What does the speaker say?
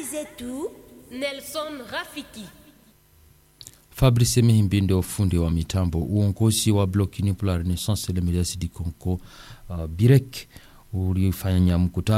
zetu Nelson Rafiki. Fabrice Mehimbindo, fundi wa mitambo. Uongozi wa Bloc Uni pour la Renaissance et les médias du Congo, Birek, ulifanya mkutano